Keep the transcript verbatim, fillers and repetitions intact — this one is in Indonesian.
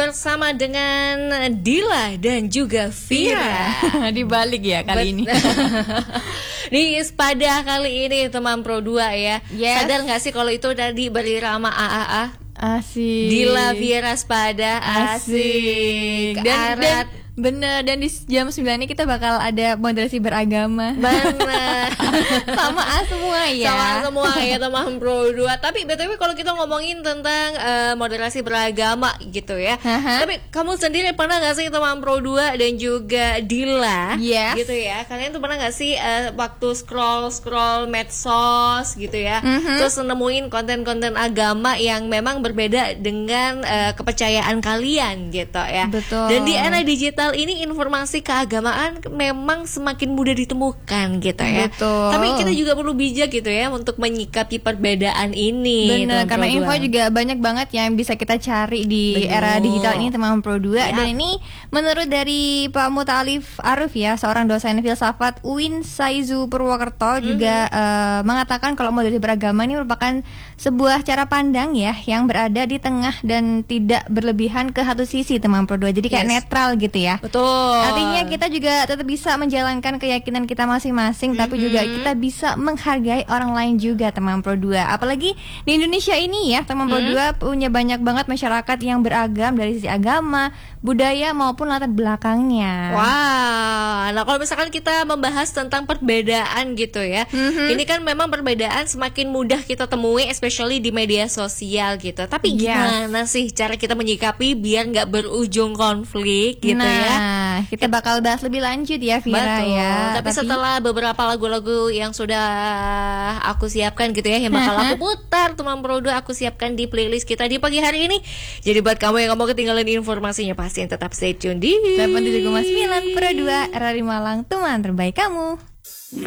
bersama dengan Dila dan juga Vira. Dibalik ya kali ini. Di Ispada kali ini teman Pro dua ya. Yes. Sadar gak sih kalau itu tadi berirama A A A? Asik. Dila Vira Spada. Asik. Dan, Arat. dan bener, dan di jam sembilan ini kita bakal ada moderasi beragama. Bener. Sama A semua ya. Sama semua ya teman Pro dua. Tapi B T W kalau kita ngomongin tentang uh, moderasi beragama gitu ya. Aha. Tapi kamu sendiri pernah gak sih teman Pro dua dan juga Dila? Yes. Gitu ya. Kalian tuh pernah gak sih uh, waktu scroll-scroll medsos gitu ya, Mm-hmm. terus nemuin konten-konten agama yang memang berbeda dengan uh, kepercayaan kalian gitu ya. Betul. Dan di era digital ini informasi keagamaan memang semakin mudah ditemukan gitu ya. Betul. Tapi kita juga perlu bijak gitu ya untuk menyikapi perbedaan ini. Bener, karena info juga banyak banget yang bisa kita cari di Bener. era digital ini teman Pro dua. Ya. Dan ini menurut dari Pak Muta'alif Arif ya, seorang dosen filsafat U I N Saizu Purwokerto, mm-hmm. juga uh, mengatakan kalau moderasi beragama ini merupakan sebuah cara pandang ya yang berada di tengah dan tidak berlebihan ke satu sisi teman Pro dua. Jadi kayak Yes. netral gitu ya. Betul. Artinya kita juga tetap bisa menjalankan keyakinan kita masing-masing, mm-hmm. tapi juga kita bisa menghargai orang lain juga teman Pro dua. Apalagi di Indonesia ini ya teman Pro dua mm-hmm. punya banyak banget masyarakat yang beragam dari sisi agama, budaya maupun latar belakangnya. Wah, nah kalau misalkan kita membahas tentang perbedaan gitu ya, mm-hmm. ini kan memang perbedaan semakin mudah kita temui, especially di media sosial gitu. Tapi gimana yes. sih cara kita menyikapi biar nggak berujung konflik gitu nah, ya? Nah, kita bakal bahas lebih lanjut ya Vira. Betul. Ya. Tapi, Tapi setelah beberapa lagu-lagu yang sudah aku siapkan gitu ya, yang bakal aku putar teman Pro dua, aku siapkan di playlist kita di pagi hari ini. Jadi buat kamu yang mau ketinggalan informasinya, pastiin tetap stay tune di delapan tujuh koma sembilan Pro dua R R I Malang, teman terbaik kamu.